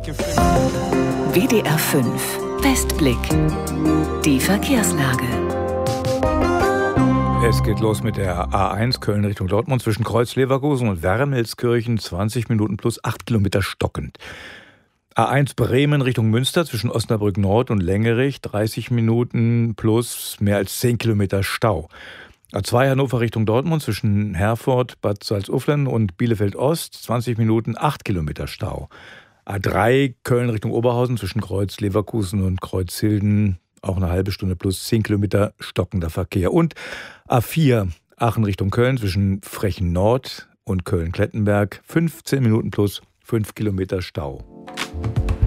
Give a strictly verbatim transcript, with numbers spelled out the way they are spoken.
W D R fünf Westblick. Die Verkehrslage. Es geht los mit der A eins Köln Richtung Dortmund zwischen Kreuz-Leverkusen und Wermelskirchen. zwanzig Minuten plus acht Kilometer stockend. A eins Bremen Richtung Münster zwischen Osnabrück Nord und Längerich. dreißig Minuten plus mehr als zehn Kilometer Stau. A zwei Hannover Richtung Dortmund zwischen Herford, Bad Salzuflen und Bielefeld Ost. zwanzig Minuten, acht Kilometer Stau. A drei Köln Richtung Oberhausen zwischen Kreuz-Leverkusen und Kreuzhilden. Auch eine halbe Stunde plus zehn Kilometer stockender Verkehr. Und A vier Aachen Richtung Köln zwischen Frechen Nord und Köln-Klettenberg. fünfzehn Minuten plus fünf Kilometer Stau.